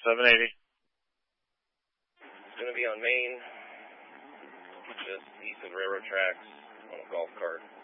780. It's going to be on Main, just east of the railroad tracks, on a golf cart.